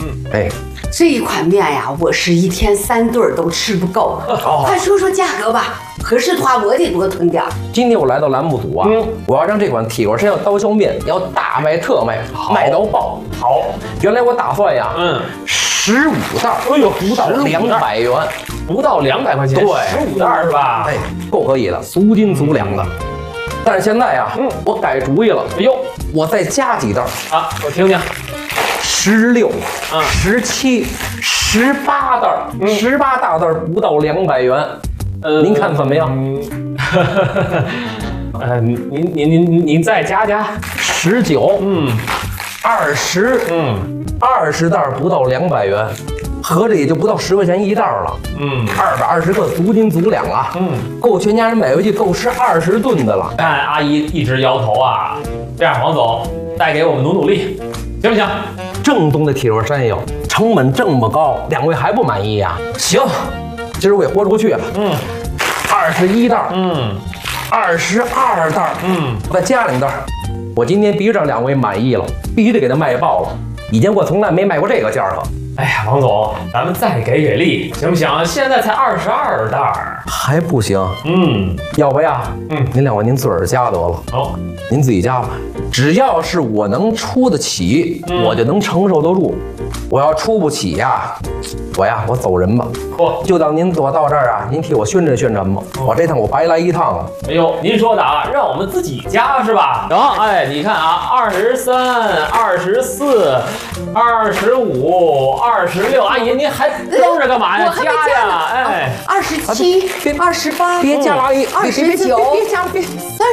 哎， 这一款面呀，我是1天3顿都吃不够。快说说价格吧，合适的话我得多囤点。 今天我来到栏目组啊，我要让这款铁锅山药刀削面要大卖特卖，卖到爆。 好， 原来我打算呀，15袋， 哎呦， 不到200元， 不到200块钱， 对 ，15袋是吧？ 哎，够可以的，足斤足两的。但是现在呀，我改主意了， 哎呦， 我再加几袋啊，我听听。 16、17、18袋，18大袋不到200元，您看怎么样？ 您再加加。 19，20，20袋不到200元，合着也就不到10块钱一袋了。220个足斤足两啊，够全家人买回去够吃20顿的了。 看阿姨一直摇头啊，这样黄总再给我们努力，行不行？ 正宗的铁锅山药，成本这么高，2位还不满意呀？行，今儿我也豁出去了。21袋，22袋，再加2袋。我今天必须让2位满意了，必须得给他卖爆了。以前我从来没卖过这个价格。 哎呀，王总，咱们再给力，行不行？现在才22袋， 还不行。要不呀，您2位您自个儿加得了。 好， 您自己加吧。只要是我能出得起，我就能承受得住。我要出不起呀，我走人吧。就当您我到这儿啊，您替我宣传宣传吧。我这趟我白来一趟了。 哎呦，您说的啊，让我们自己加是吧？行，哎，你看啊，23、24、25、26，阿姨您还扔着干嘛呀？加呀，哎 ，27、28， 别加了，阿姨 ，29， 别加了，别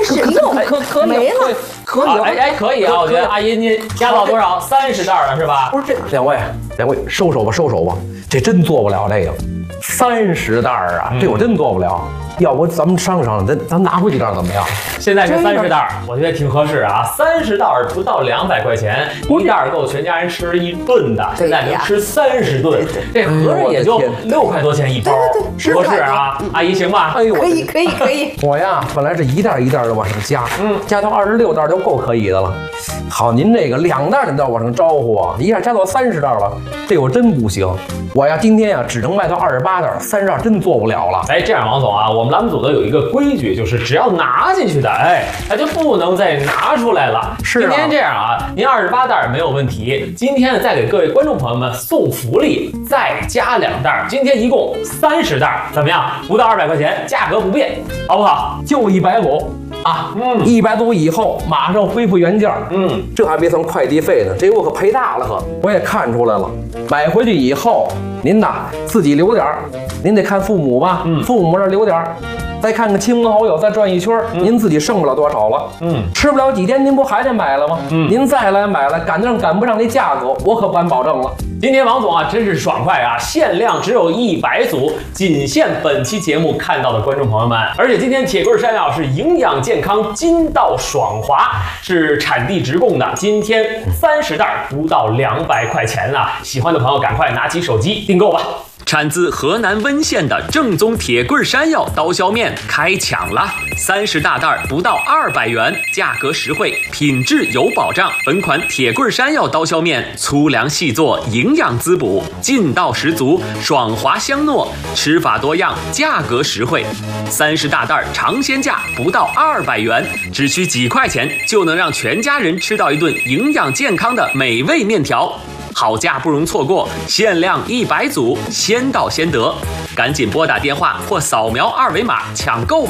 36， 可没了。 可以， 哎，可以啊！我觉得阿姨您加到多少？30袋了是吧？ 不是这2位，收手吧，这真做不了这个30袋啊，这我真做不了。要不咱们商量，咱拿回几袋怎么样？ 现在是30袋，我觉得挺合适啊。30袋不到200块钱，一袋够全家人吃1顿的，现在能吃30顿，这合着也就6块多钱一包，合适啊！阿姨行吧？ 哎呦，可以。 我呀，本来是一袋一袋的往上加，加到26袋就够可以的了。好，您这个2袋您都要往上招呼啊，一下加到30袋了，这我真不行。我呀，今天呀只能卖到28袋，30袋真做不了了。 哎，这样王总啊，我们栏目组呢有一个规矩，就是只要拿进去的，哎，它就不能再拿出来了。 是啊。 今天这样啊，您28袋没有问题。今天呢，再给各位观众朋友们送福利，再加2袋，今天一共30袋，怎么样？不到200块钱，价格不变，好不好？ 就100组。100组以后马上恢复原价。这还没算快递费呢，这我可赔大了可。我也看出来了，买回去以后您呐自己留点儿，您得看父母吧，父母这留点儿，再看看亲朋好友，再转一圈，您自己剩不了多少了。吃不了几天，您不还得买了吗？您再来买了，赶不上那价格，我可不敢保证了。 今天王总啊，真是爽快啊！限量只有100组，仅限本期节目看到的观众朋友们。而且今天铁棍山药是营养健康、筋道爽滑，是产地直供的。今天30袋不到200块钱啊！喜欢的朋友赶快拿起手机订购吧。产自河南温县的正宗铁棍山药刀削面开抢了，30大袋不到200元，价格实惠，品质有保障。本款铁棍山药刀削面粗粮细做，营养滋补，劲道十足，爽滑香糯，吃法多样，价格实惠。30大袋尝鲜价不到200元，只需几块钱就能让全家人吃到一顿营养健康的美味面条。好价不容错过，限量100组，先到先得，赶紧拨打电话或扫描2维码抢购吧。